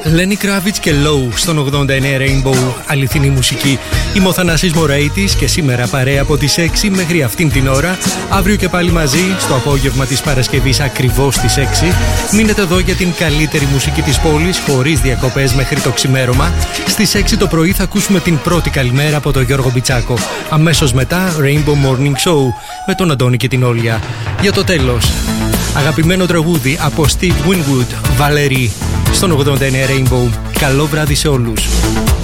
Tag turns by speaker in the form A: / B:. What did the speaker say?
A: Lenny Kravitz και Low στον 89 Rainbow, αληθινή μουσική. Είμαι ο Θανάσης Μωραΐτης και σήμερα παρέα από τις 6 μέχρι αυτήν την ώρα. Αύριο και πάλι μαζί στο απόγευμα της Παρασκευής ακριβώς στις 6. Μείνετε εδώ για την καλύτερη μουσική της πόλης χωρίς διακοπές μέχρι το ξημέρωμα. Στις 6 το πρωί θα ακούσουμε την πρώτη καλημέρα από τον Γιώργο Μπιτσάκο. Αμέσως μετά Rainbow Morning Show με τον Αντώνη και την Όλια. Για το τέλος, αγαπημένο τραγούδι από Steve Winwood, Valerie, στον 89 Rainbow. Καλό βράδυ σε όλους.